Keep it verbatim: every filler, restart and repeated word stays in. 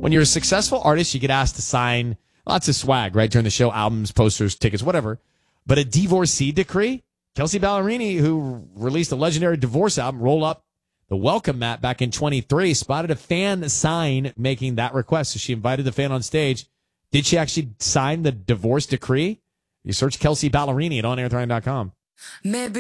when you're a successful artist, you get asked to sign lots of swag, right? During the show, albums, posters, tickets, whatever. But a divorcee decree? Kelsea Ballerini, who released a legendary divorce album, Roll Up the Welcome Mat back in twenty-three, spotted a fan sign making that request. So she invited the fan on stage. Did she actually sign the divorce decree? You search Kelsea Ballerini at on air thrive dot com. Maybe